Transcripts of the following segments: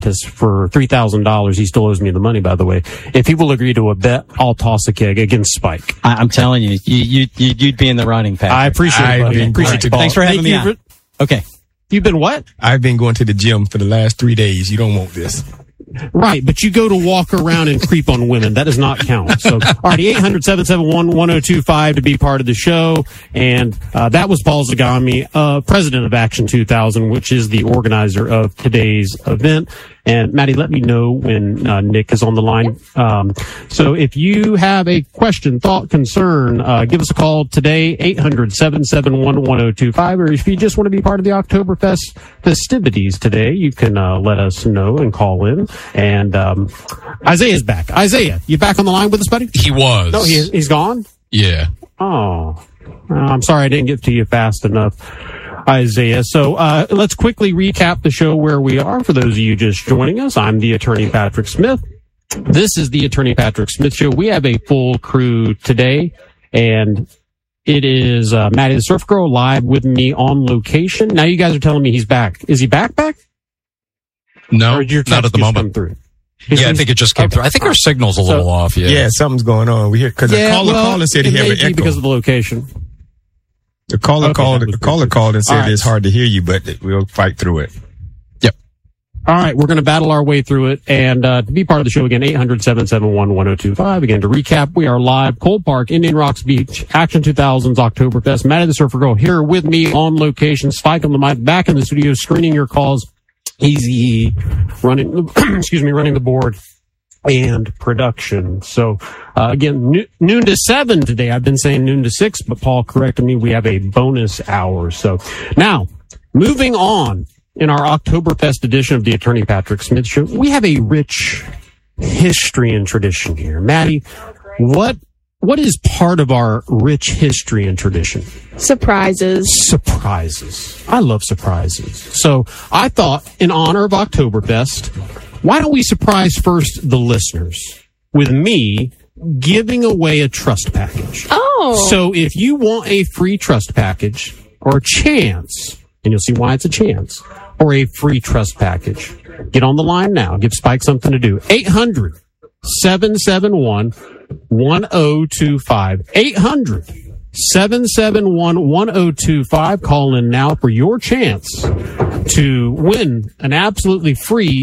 Atlantis for $3,000. He still owes me the money, by the way. If he will agree to a bet, I'll toss a keg against Spike. I'm telling you, you'd be in the running, Patrick. I appreciate it, buddy. Appreciate you, Paul. Thanks for having me on. Okay. You've been what? I've been going to the gym for the last 3 days. You don't want this. Right, but you go to walk around and creep on women. That does not count. So, alrighty, 800-771-1025 to be part of the show. And that was Paul Zagami, president of Action 2000, which is the organizer of today's event. And Maddie, let me know when Nick is on the line. So if you have a question, thought, concern, give us a call today, 800-771-1025. Or if you just want to be part of the Oktoberfest festivities today, you can let us know and call in. And Isaiah's back. Isaiah, you back on the line with us, buddy? He was. No, he's gone? Yeah. Oh, I'm sorry I didn't get to you fast enough, Isaiah. So let's quickly recap the show where we are. For those of you just joining us, I'm the attorney Patrick Smith. This is the Attorney Patrick Smith Show. We have a full crew today, and it is Maddie the Surf Girl live with me on location. Now you guys are telling me he's back. Is he back? No, not at the moment. Yeah, I think it just came through. I think our signal's a little off. Yeah, something's going on. We hear because the caller called and said he had an echo because of the location. The caller called and said it's hard to hear you, but we'll fight through it. Yep. All right, we're going to battle our way through it. And to be part of the show, again, 800-771-1025. Again, to recap, we are live, Cole Park, Indian Rocks Beach, Action 2000's Oktoberfest. Maddie the Surfer Girl here with me on location. Spike on the mic, back in the studio, screening your calls. Easy running the board and production. So, again, noon to 7 today. I've been saying noon to 6, but Paul corrected me. We have a bonus hour. So now, moving on in our Oktoberfest edition of the Attorney Patrick Smith Show, we have a rich history and tradition here. Maddie, what is part of our rich history and tradition? Surprises. I love surprises. So I thought, in honor of Oktoberfest, why don't we surprise first the listeners with me giving away a trust package? Oh. So if you want a free trust package or a chance, and you'll see why it's a chance, or a free trust package, get on the line now. Give Spike something to do. 800-771-1025. 800-771-1025. Call in now for your chance to win an absolutely free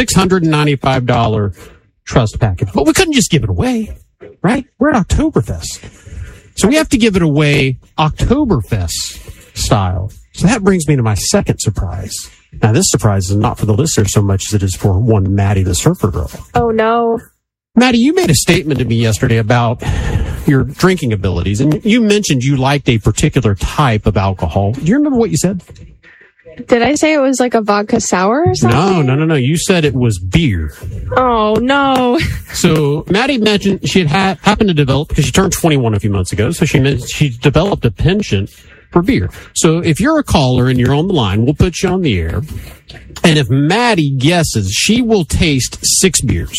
$695 trust package. But we couldn't just give it away, right? We're at Oktoberfest. So we have to give it away Oktoberfest style. So that brings me to my second surprise. Now, this surprise is not for the listener so much as it is for one Maddie the Surfer Girl. Oh, no. Maddie, you made a statement to me yesterday about your drinking abilities, and you mentioned you liked a particular type of alcohol. Do you remember what you said? Did I say it was like a vodka sour or something? No. You said it was beer. Oh, no. So Maddie mentioned she had happened to develop, because she turned 21 a few months ago, so she developed a penchant for beer. So if you're a caller and you're on the line, we'll put you on the air. And if Maddie guesses, she will taste 6 beers.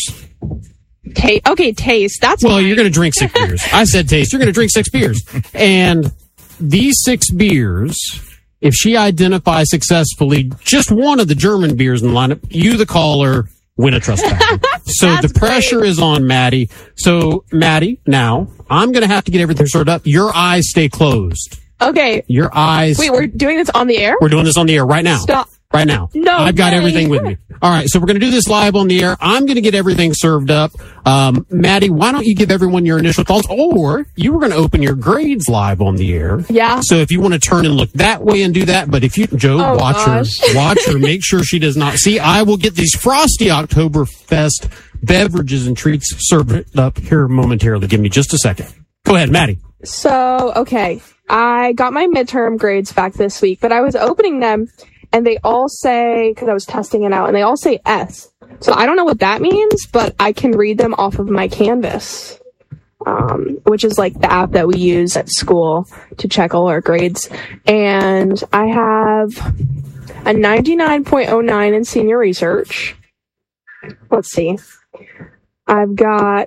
Okay, taste. That's well, you're going to drink 6 beers. I said taste. You're going to drink 6 beers. And these 6 beers, if she identifies successfully just one of the German beers in the lineup, you, the caller, win a trust package. So the pressure is on Maddie. So, Maddie, now, I'm going to have to get everything sorted up. Your eyes stay closed. Okay. Your eyes. Wait, we're doing this on the air? We're doing this on the air right now. Stop. Right now. No, I've got everything with me. All right, so we're going to do this live on the air. I'm going to get everything served up. Maddie, why don't you give everyone your initial thoughts? Or you were going to open your grades live on the air. Yeah. So if you want to turn and look that way and do that, but if you, Joe, watch her, make sure she does not see. I will get these frosty Oktoberfest beverages and treats served up here momentarily. Give me just a second. Go ahead, Maddie. So, okay. I got my midterm grades back this week, but I was opening them and they all say, because I was testing it out, and they all say S. So I don't know what that means, but I can read them off of my Canvas, which is like the app that we use at school to check all our grades. And I have a 99.09 in senior research. Let's see. I've got...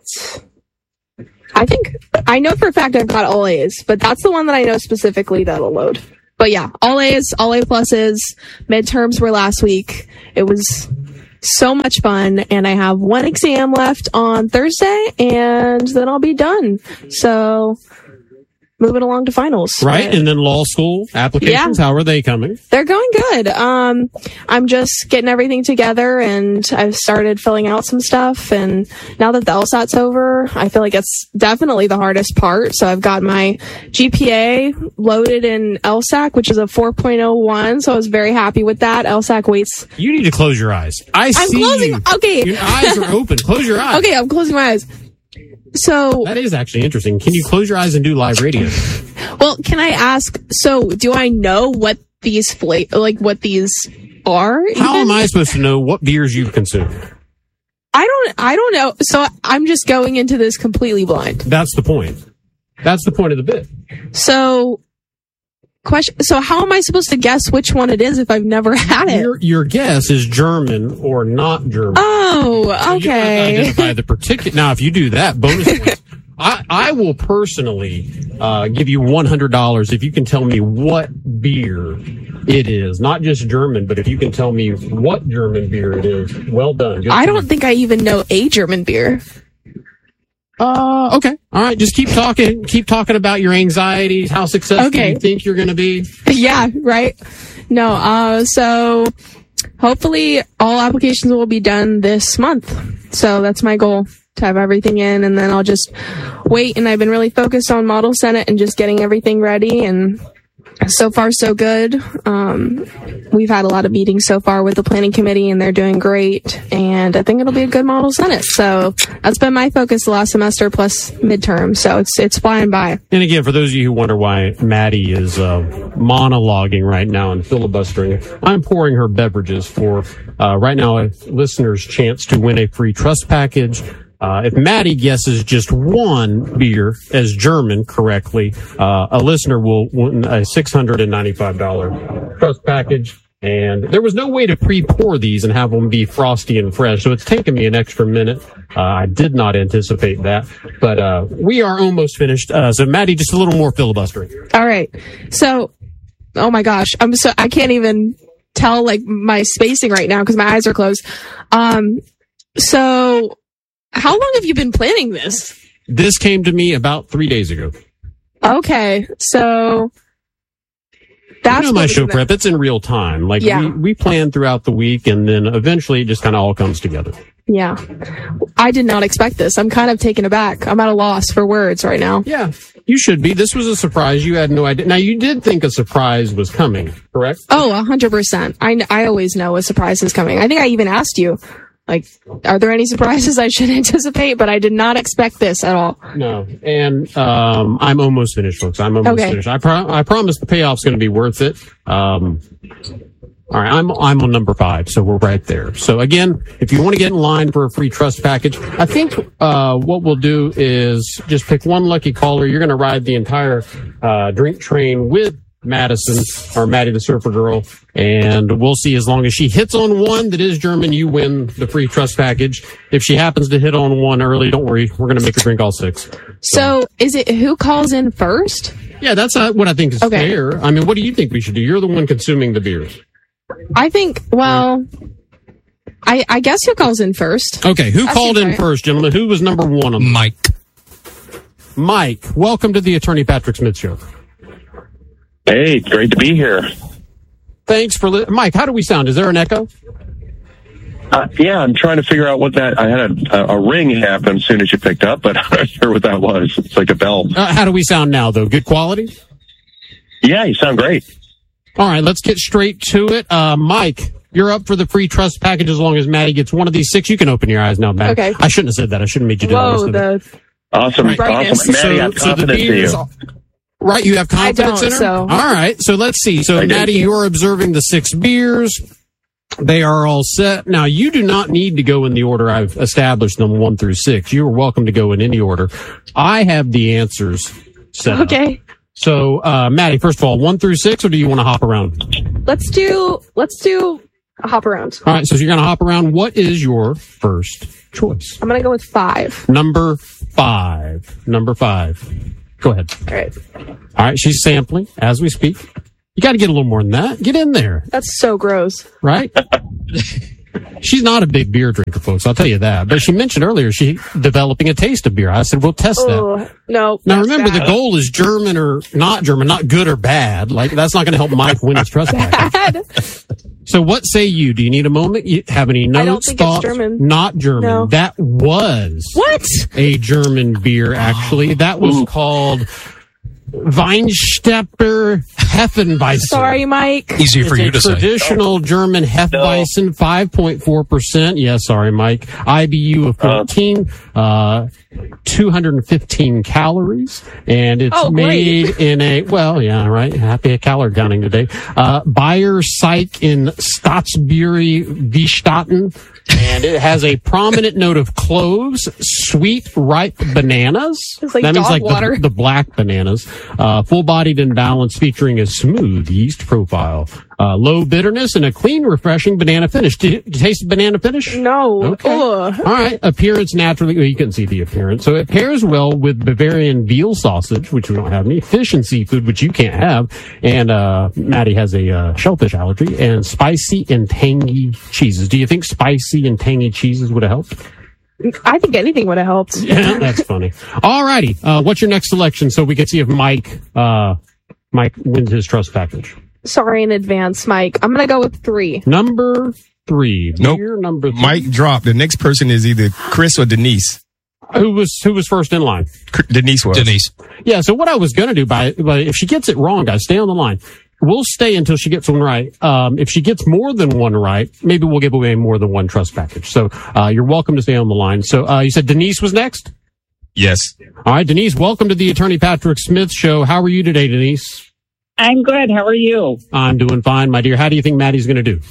I know for a fact I've got all A's, but that's the one that I know specifically that'll load. But yeah, all A's, all A pluses. Midterms were last week. It was so much fun. And I have one exam left on Thursday, and then I'll be done. So moving along to finals. Right. And then law school applications, how are they coming? They're going good. I'm just getting everything together, and I've started filling out some stuff. And now that the LSAT's over, I feel like it's definitely the hardest part. So I've got my GPA loaded in LSAC, which is a 4.01. So I was very happy with that. LSAC weights. You need to close your eyes. I'm closing. You. Okay. Your eyes are open. Close your eyes. Okay, I'm closing my eyes. So that is actually interesting. Can you close your eyes and do live radio? Well, can I ask? So, do I know what these what these are? How am I supposed to know what beers you've consumed? I don't know. So I'm just going into this completely blind. That's the point. That's the point of the bit. So, So how am I supposed to guess which one it is if I've never had it? Your guess is German or not German. Oh, okay. So identify the particular. Now, if you do that, bonus points. I will personally give you $100 if you can tell me what beer it is. Not just German, but if you can tell me what German beer it is. Well done. I don't think I even know a German beer. Okay. All right. Just keep talking. Keep talking about your anxieties, how successful you think you're going to be. Yeah, right. No, so hopefully all applications will be done this month. So that's my goal, to have everything in, and then I'll just wait. And I've been really focused on Model Senate and just getting everything ready, and so far so good. We've had a lot of meetings so far with the planning committee, and they're doing great, and I think it'll be a good Model Senate. So that's been my focus the last semester plus midterm. So it's flying by. And again, for those of you who wonder why Maddie is monologuing right now and filibustering, I'm pouring her beverages for right now a listener's chance to win a free trust package. If Maddie guesses just one beer as German correctly, a listener will win a $695 trust package. And there was no way to pre-pour these and have them be frosty and fresh, so it's taken me an extra minute. I did not anticipate that, but we are almost finished. So Maddie, just a little more filibustering. All right. So, oh my gosh, I can't even tell like my spacing right now because my eyes are closed. So, how long have you been planning this? This came to me about 3 days ago. Okay, so that's my show prep. It's in real time. Like we plan throughout the week, and then eventually it just kind of all comes together. Yeah, I did not expect this. I'm kind of taken aback. I'm at a loss for words right now. Yeah, you should be. This was a surprise. You had no idea. Now you did think a surprise was coming, correct? Oh, 100%. I always know a surprise is coming. I think I even asked you, like, are there any surprises I should anticipate? But I did not expect this at all. No. And I'm almost finished, folks. I'm almost finished. I promise the payoff's going to be worth it. All right. I'm on number 5, so we're right there. So again, if you want to get in line for a free trust package, I think what we'll do is just pick one lucky caller. You're going to ride the entire drink train with Madison, or Maddie the Surfer Girl, and we'll see. As long as she hits on one that is German, you win the free trust package. If she happens to hit on one early, don't worry, we're going to make her drink all 6. So is it who calls in first? Yeah, that's what I think is fair. I mean, what do you think we should do? You're the one consuming the beers. I think, well, I guess who calls in first. Okay, who called in first, gentlemen? Who was number 1 on Mike. Mike, welcome to the Attorney Patrick Smith Show. Hey, great to be here. Thanks for Mike, how do we sound? Is there an echo? Yeah, I'm trying to figure out what that... I had a ring happen as soon as you picked up, but I'm not sure what that was. It's like a bell. How do we sound now, though? Good quality? Yeah, you sound great. All right, let's get straight to it. Mike, you're up for the free trust package as long as Maddie gets one of these 6. You can open your eyes now, Maddie. Okay. I shouldn't have said that. I shouldn't have made you do that. Awesome. Right. Awesome. Maddie, I have confidence in you. Right, you have confidence in her? So. All right, so let's see. So, Maddie, you're observing the 6 beers. They are all set. Now, you do not need to go in the order I've established them, 1 through 6. You are welcome to go in any order. I have the answers set up. So, Maddie, first of all, 1 through 6, or do you want to hop around? Let's do a hop around. All right, so you're going to hop around. What is your first choice? I'm going to go with 5. Number 5. Go ahead. All right, she's sampling as we speak. You got to get a little more than that. Get in there. That's so gross. Right? She's not a big beer drinker, folks. I'll tell you that. But she mentioned earlier she's developing a taste of beer. I said, we'll test that. No. Now remember, the goal is German or not German, not good or bad. Like, that's not going to help Mike win his trust package. So what say you? Do you need a moment? You have any notes? I don't think thoughts? it's German. Not German. No. That was a German beer, actually. That was called Weinstepper Hefeweizen. Sorry, Mike. Easy for you to say. Traditional German Hefeweizen, 5.4%. Yeah, sorry, Mike. IBU of 14, 215 calories, and it's made in a, well, yeah, right. Happy calorie counting today. Bayer Psych in Staatsbury Wiestaten. And it has a prominent note of cloves, sweet, ripe bananas. It's like that means dog like water. the black bananas. Full-bodied and balanced, featuring a smooth yeast profile. Low bitterness and a clean, refreshing banana finish. Did you taste the banana finish? No. Okay. Ugh. All right. Appearance naturally. Well, you can see the appearance. So it pairs well with Bavarian veal sausage, which we don't have any, fish and seafood, which you can't have. And, Maddie has a, shellfish allergy, and spicy and tangy cheeses. Do you think spicy and tangy cheeses would have helped? I think anything would have helped. Yeah, that's funny. All righty. What's your next selection so we can see if Mike wins his trust package? Sorry in advance, Mike. I'm going to go with 3. Number 3. Nope. Beer number 3. Mike dropped. The next person is either Chris or Denise. Who was first in line? Denise was. Denise. Yeah, so what I was going to do, but if she gets it wrong, guys, stay on the line. We'll stay until she gets one right. If she gets more than one right, maybe we'll give away more than one trust package. So you're welcome to stay on the line. So you said Denise was next? Yes. All right, Denise, welcome to the Attorney Patrick Smith Show. How are you today, Denise? I'm good. How are you? I'm doing fine, my dear. How do you think Maddie's going to do?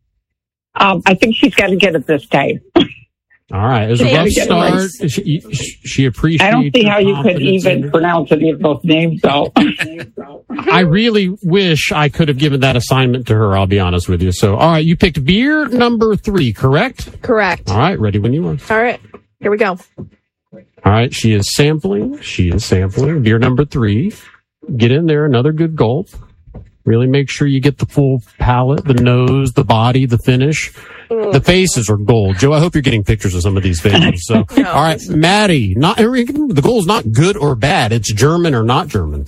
I think she's got to get it this time. All right. It was a rough start. She appreciates. I don't see how you could even pronounce any of those names, though. I really wish I could have given that assignment to her, I'll be honest with you. So, all right, you picked beer number 3, correct? Correct. All right, ready when you are. All right. Here we go. All right, she is sampling. Beer number 3. Get in there, another good gulp. Really make sure you get the full palate, the nose, the body, the finish. The faces are gold. Joe, I hope you're getting pictures of some of these faces. So, No. All right, Maddie, the goal is not good or bad. It's German or not German.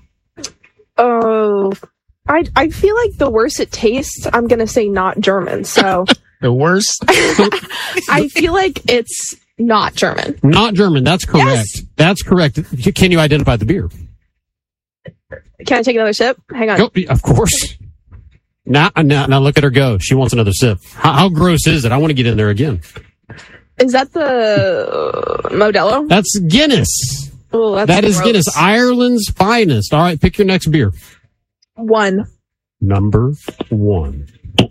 Oh, I feel like the worse it tastes, I'm going to say not German. So The worst? I feel like it's not German. Not German. That's correct. Yes. That's correct. Can you identify the beer? Can I take another sip? Hang on. Oh, of course. Now look at her go. She wants another sip. How gross is it? I want to get in there again. Is that the Modelo? That's Guinness. Oh, that's That is gross. Guinness, Ireland's finest. All right, pick your next beer. 1. Number 1.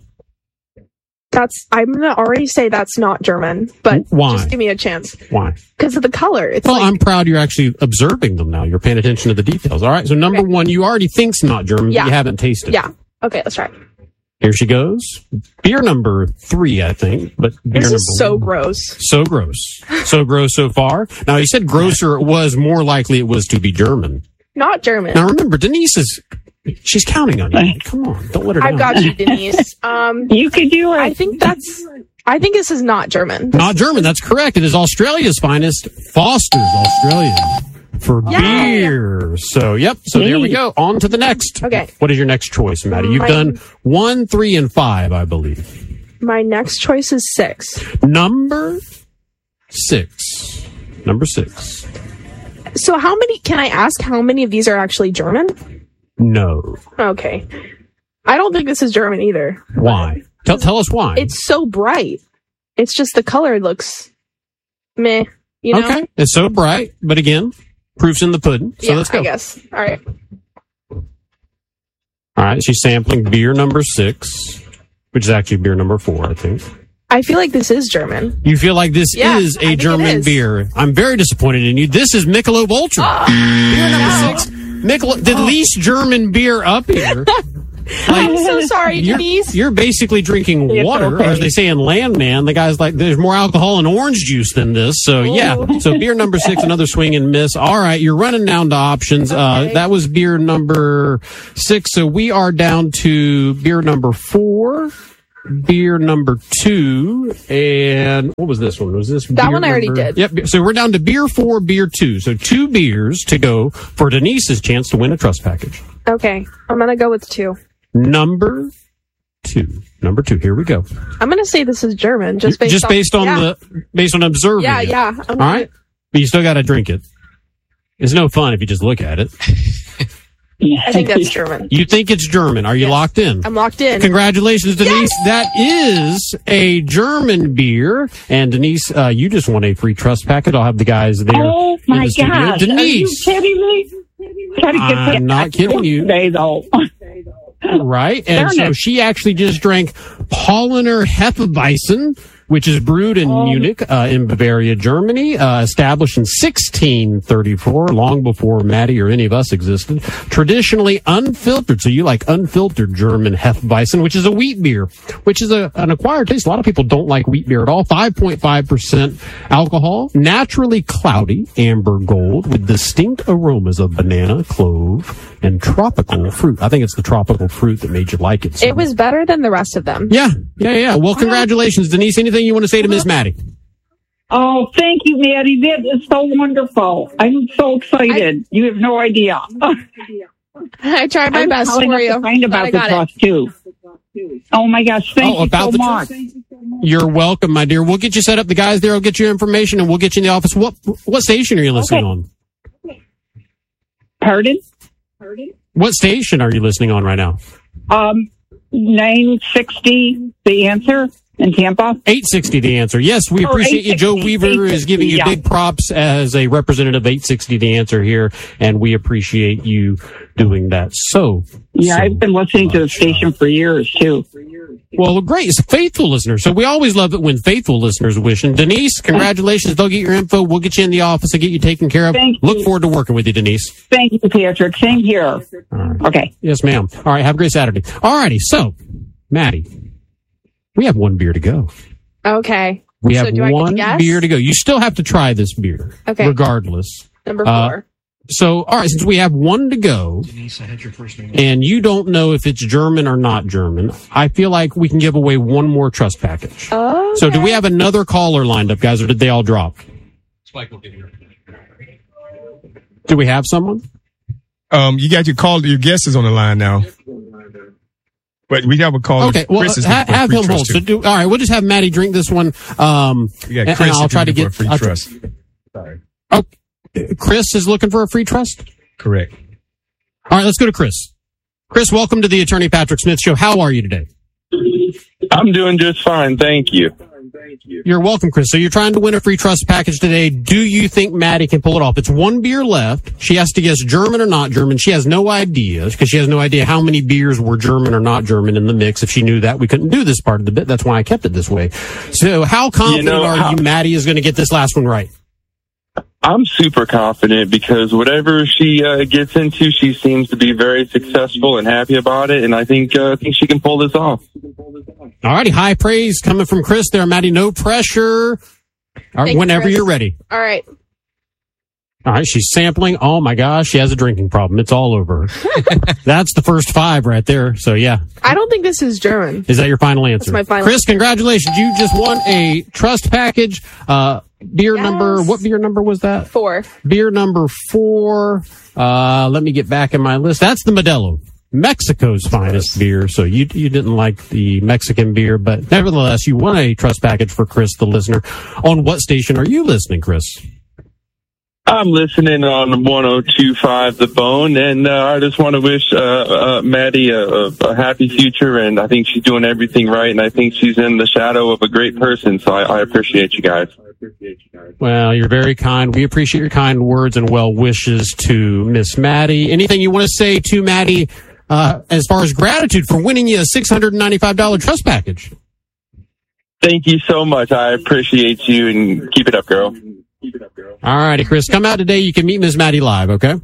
I'm going to already say that's not German, but Why? just give me a chance. Why? Because of the color. It's Well, like, I'm proud you're actually observing them now. You're paying attention to the details. All right, so number 1, you already think's not German, Yeah. but you haven't tasted. yeah. Okay, let's try it. Here she goes. Beer number 3, I think. But beer This number is so 1. gross. So gross. So gross so far. Now, you said grosser it was, more likely it was to be German. Not German. Now, remember, Denise she's counting on you. Come on, don't let her down. I've got you, Denise. You could do it. I think this is not German. Not German, that's correct. It is Australia's finest, Foster's Australian for beer. So, yep. So there we go. On to the next. Okay. What is your next choice, Maddie? You've done 1, 3, and 5, I believe. My next choice is 6. Number 6. Number 6. So can I ask how many of these are actually German? No. Okay. I don't think this is German either. Why? Tell us why. It's so bright. It's just the color looks meh, you know? Okay. It's so bright, but again, proof's in the pudding. So let's go. I guess. All right. All right. She's sampling beer number 6, which is actually beer number 4, I think. I feel like this is German. You feel like this is I a think German it is. beer. I'm very disappointed in you. This is Michelob Ultra. Beer number 6. The least German beer up here. I'm so sorry, Denise. You're basically drinking It's water, okay. or as they say in Landman. The guy's like, there's more alcohol in orange juice than this. So, yeah. So, beer number 6, another swing and miss. All right, you're running down to options. That was beer number 6. So, we are down to beer number 4. beer number 2. And what was this one? Was this that one I already did? Yep. So we're down to beer 4, beer 2. So 2 beers to go for Denise's chance to win a trust package. Okay. I'm going to go with 2. Number 2. Here we go. I'm going to say this is German, based on observing. Yeah, it. yeah. All right. But you still got to drink it. It's no fun if you just look at it. I think that's German. You think it's German. Are you locked in? I'm locked in. Congratulations, Denise. Yes! That is a German beer. And Denise, you just won a free trust packet. I'll have the guys there. Oh, my gosh. Denise. Are you kidding me? I'm not kidding you. Today, though. Right. And so she actually just drank Paulaner Hefeweizen, which is brewed in Munich, in Bavaria, Germany, established in 1634, long before Maddie or any of us existed. Traditionally unfiltered, so you like unfiltered German Hefeweizen, which is a wheat beer, which is an acquired taste. A lot of people don't like wheat beer at all. 5.5% alcohol, naturally cloudy, amber gold, with distinct aromas of banana, clove, and tropical fruit. I think it's the tropical fruit that made you like it. So. It was better than the rest of them. Yeah. Well, congratulations, Denise. Anything you want to say to Miss Maddie? Oh, thank you, Maddie. That is so wonderful. I'm so excited. You have no idea. I tried my best for you. To find about the trust too. Oh my gosh! Thank you so much. You're welcome, my dear. We'll get you set up. The guys there will get you information, and we'll get you in the office. What station are you listening on? Pardon? What station are you listening on right now? 960. The Answer. In Tampa? 860 The Answer. Yes, we appreciate you. Joe Weaver is giving you big props as a representative of 860 The Answer here, and we appreciate you doing that. I've been listening to the station for years, too. Well, great. It's a faithful listener, so we always love it when faithful listeners wish. And Denise, congratulations. They'll get your info. We'll get you in the office and get you taken care of. Look forward to working with you, Denise. Thank you, Patrick. Same here. Right. Okay. Yes, ma'am. All right, have a great Saturday. All righty, so, Maddie. We have 1 beer to go. Okay. We have 1 beer to go. You still have to try this beer. Okay. Regardless. Number 4. So, all right, since we have 1 to go, Denise, I had your first name. And you don't know if it's German or not German, I feel like we can give away 1 more trust package. Okay. So do we have another caller lined up, guys, or did they all drop? Spike will get here. Do we have someone? You got your guest is on the line now. But we have a call. Okay, well, have him hold. So all right, we'll just have Maddie drink this one. We got Chris and I'll try to get a free trust. Sorry. Oh, Chris is looking for a free trust? Correct. All right, let's go to Chris. Chris, welcome to the Attorney Patrick Smith Show. How are you today? I'm doing just fine, thank you. You're welcome, Chris. So you're trying to win a free trust package today. Do you think Maddie can pull it off? It's 1 beer left. She has to guess German or not German. She has no idea because she has no idea how many beers were German or not German in the mix. If she knew that, we couldn't do this part of the bit. That's why I kept it this way. So how confident are you Maddie is going to get this last one right? I'm super confident because whatever she gets into, she seems to be very successful and happy about it, and I think she can pull this off. All righty, high praise coming from Chris there, Maddie. No pressure. All right, whenever you're ready. All right. All right, she's sampling. Oh my gosh, she has a drinking problem. It's all over her. That's the first 5 right there. So yeah. I don't think this is German. Is that your final answer? That's my final Chris, congratulations. You just won a trust package. Beer number, what beer number was that? 4. Beer number 4. Let me get back in my list. That's the Modelo, Mexico's finest beer. So you didn't like the Mexican beer, but nevertheless, you won a trust package for Chris, the listener. On what station are you listening, Chris? I'm listening on 102.5 The Bone, and I just want to wish Maddie a happy future, and I think she's doing everything right, and I think she's in the shadow of a great person, so I appreciate you guys. Well, you're very kind. We appreciate your kind words and well wishes to Miss Maddie. Anything you want to say to Maddie as far as gratitude for winning you a $695 trust package? Thank you so much. I appreciate you, and keep it up, girl. All righty, Chris. Come out today. You can meet Miss Maddie live, okay?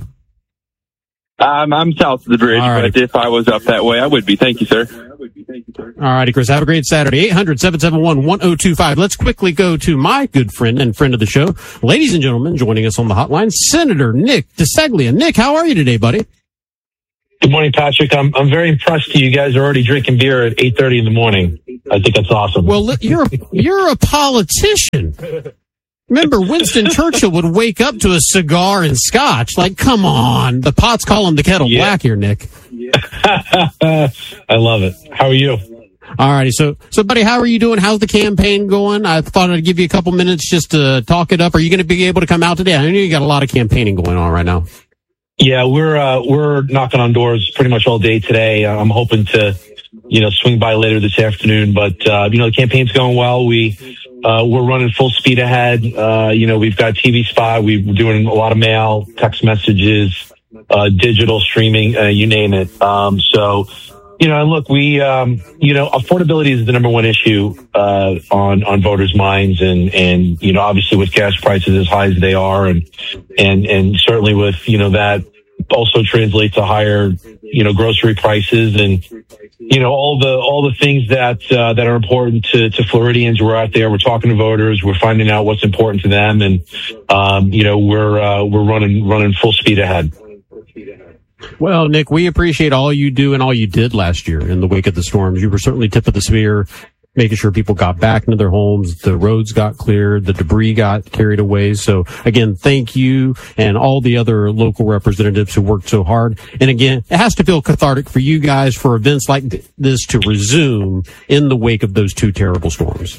I'm south of the bridge, but if I was up that way, I would be. Thank you, sir. All righty, Chris. Have a great Saturday. 800-771-1025. Let's quickly go to my good friend and friend of the show. Ladies and gentlemen, joining us on the hotline, Senator Nick DeSeglia. Nick, how are you today, buddy? Good morning, Patrick. I'm very impressed that you guys are already drinking beer at 8:30 in the morning. I think that's awesome. Well, you're a politician. Remember, Winston Churchill would wake up to a cigar and scotch. Like, come on. The pot's calling the kettle black here, Nick. I love it. How are you? All righty. So, buddy, how are you doing? How's the campaign going? I thought I'd give you a couple minutes just to talk it up. Are you going to be able to come out today? I know you got a lot of campaigning going on right now. Yeah, we're knocking on doors pretty much all day today. I'm hoping to, swing by later this afternoon. But, the campaign's going well. We're running full speed ahead. We've got TV spot. We're doing a lot of mail, text messages, digital streaming, you name it. And look, affordability is the number one issue, on voters' minds. And, obviously with gas prices as high as they are and certainly with, that also translates to higher, grocery prices and, all the things that are important to Floridians. We're out there, we're talking to voters, we're finding out what's important to them. And, we're running full speed ahead. Well, Nick, we appreciate all you do and all you did last year in the wake of the storms. You were certainly tip of the spear, making sure people got back into their homes, the roads got cleared, the debris got carried away. So again, thank you and all the other local representatives who worked so hard. And again, it has to feel cathartic for you guys for events like this to resume in the wake of those two terrible storms.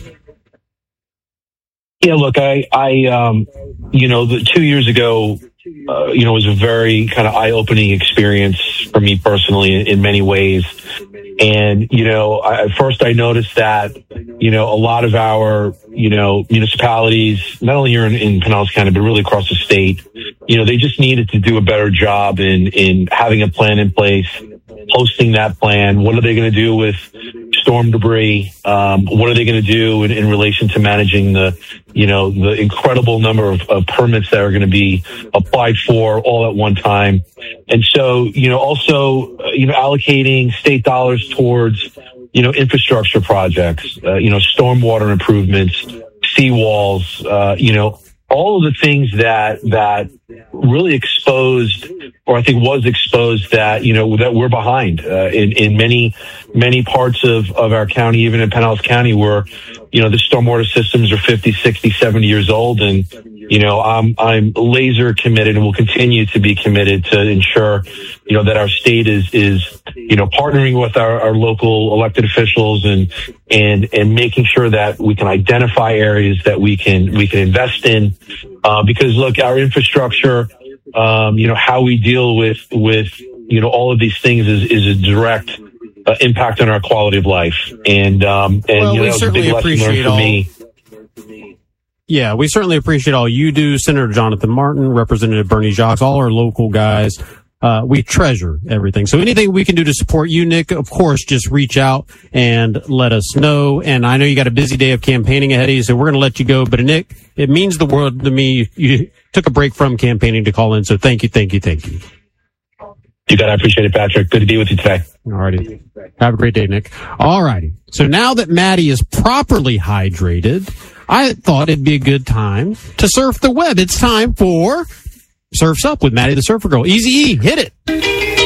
Yeah, look, the 2 years ago, was a very kind of eye-opening experience for me personally in many ways. And, at first I noticed that, a lot of our, municipalities, not only here in Pinellas County, but really across the state, they just needed to do a better job in having a plan in place, posting that plan. What are they going to do with storm debris? What are they going to do in relation to managing the incredible number of permits that are going to be applied for all at one time? And so, also, allocating state dollars towards, infrastructure projects, stormwater improvements, seawalls, all of the things that really exposed, or I think was exposed that, that we're behind, in many parts of our county, even in Pinellas County, where, the stormwater systems are 50, 60, 70 years old. And, I'm laser committed and will continue to be committed to ensure, that our state is, partnering with our local elected officials and making sure that we can identify areas that we can invest in. Because look, our infrastructure, how we deal with, all of these things is a direct impact on our quality of life. And we certainly appreciate all. Yeah, we certainly appreciate all you do, Senator Jonathan Martin, Representative Bernie Jacques, all our local guys. We treasure everything. So anything we can do to support you, Nick, of course, just reach out and let us know. And I know you got a busy day of campaigning ahead of you, so we're going to let you go. But Nick, it means the world to me. You took a break from campaigning to call in. So thank you. You got it. I appreciate it, Patrick. Good to be with you today. All righty. Have a great day, Nick. All righty. So now that Maddie is properly hydrated, I thought it'd be a good time to surf the web. It's time for Surf's Up with Maddie the Surfer Girl. Easy E, hit it.